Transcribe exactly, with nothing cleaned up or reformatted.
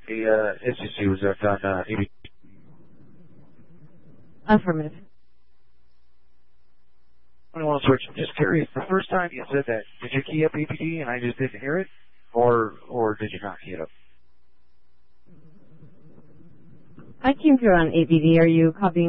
The uh, S E C was up on uh, A B D. Affirmative. I want to switch. I'm just curious. The first time you said that, did you key up A B D and I just didn't hear it, or or did you not key it up? I came through on A B D. Are you copying